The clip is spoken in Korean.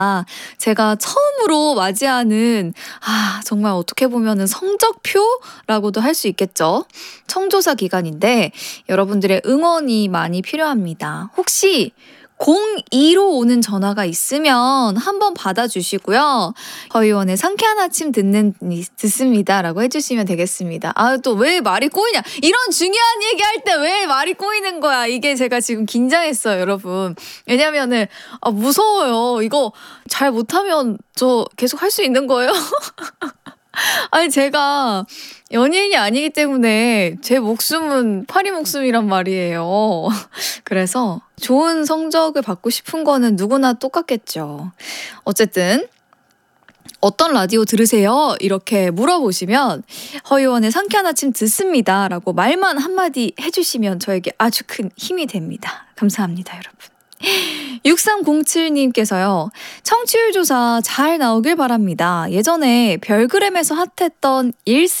제가 처음으로 맞이하는 정말 어떻게 보면은 성적표라고도 할 수 있겠죠. 청조사 기간인데 여러분들의 응원이 많이 필요합니다. 혹시 02로 오는 전화가 있으면 한번 받아주시고요. 허이원의 상쾌한 아침 듣습니다라고 해주시면 되겠습니다. 또 왜 말이 꼬이냐? 이런 중요한 얘기할 때 왜 말이 꼬이는 거야? 이게 제가 지금 긴장했어요, 여러분. 왜냐면은 무서워요. 이거 잘 못하면 저 계속 할 수 있는 거예요? 아니 제가 연예인이 아니기 때문에 제 목숨은 파리 목숨이란 말이에요. 그래서 좋은 성적을 받고 싶은 거는 누구나 똑같겠죠. 어쨌든 어떤 라디오 들으세요? 이렇게 물어보시면 허이원의 상쾌한 아침 듣습니다 라고 말만 한마디 해주시면 저에게 아주 큰 힘이 됩니다. 감사합니다, 여러분. 6307님께서요. 청취율 조사 잘 나오길 바랍니다. 예전에 별그램에서 핫했던